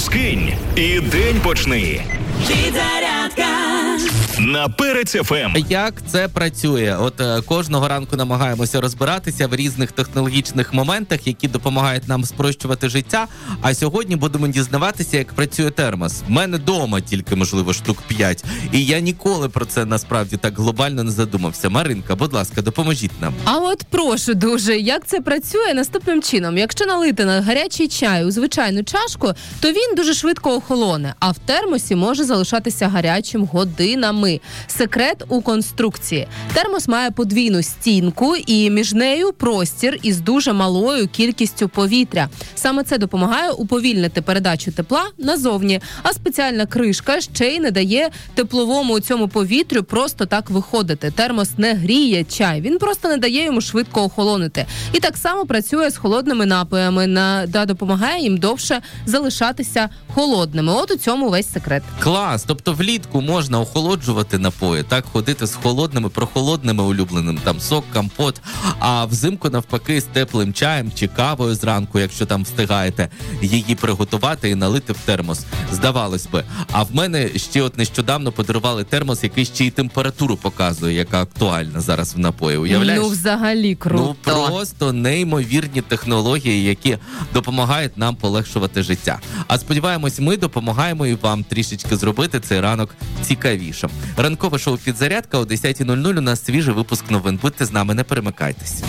скинь і день почни. Підзарядка На Перець ФМ. Як це працює? От кожного ранку намагаємося розбиратися в різних технологічних моментах, які допомагають нам спрощувати життя. А сьогодні будемо дізнаватися, як працює термос. В мене вдома тільки, можливо, штук 5. І я ніколи про це насправді так глобально не задумався. Маринка, будь ласка, допоможіть нам. А от прошу дуже, як це працює наступним чином. Якщо налити на гарячий чай у звичайну чашку, то він дуже швидко охолоне, а в термосі може залишатися гарячим годинами. Секрет у конструкції. Термос має подвійну стінку і між нею простір із дуже малою кількістю повітря. Саме це допомагає уповільнити передачу тепла назовні, а спеціальна кришка ще й не дає тепловому цьому повітрю просто так виходити. Термос не гріє чай, він просто не дає йому швидко охолонути. І так само працює з холодними напоями, допомагає їм довше залишатися холодними. От у цьому весь секрет. Клас! Тобто влітку можна охолоджувати напої, так, ходити з холодними, прохолодними улюбленим, там сок, компот, а взимку навпаки з теплим чаєм чи кавою зранку, якщо там встигаєте її приготувати і налити в термос. Здавалось би. А в мене ще от нещодавно подарували термос, який ще й температуру показує, яка актуальна зараз в напої. Уявляєш? Ну, взагалі круто. Ну, просто неймовірні технології, які допомагають нам полегшувати життя. А сподіваємось, ми допомагаємо і вам трішечки зробити цей ранок цікавішим. Ранкове шоу «Підзарядка» о 10:00. У нас свіжий випуск новин. Будьте з нами, не перемикайтесь.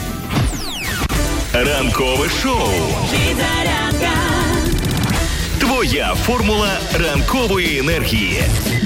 Ранкове шоу. Підзарядка. Твоя формула ранкової енергії.